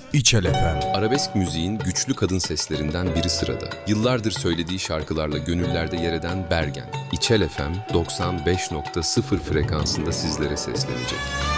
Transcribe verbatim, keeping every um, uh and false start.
İçel F M. Arabesk müziğin güçlü kadın seslerinden biri sırada. Yıllardır söylediği şarkılarla gönüllerde yer eden Bergen, İçel F M doksan beş nokta sıfır frekansında sizlere seslenecek.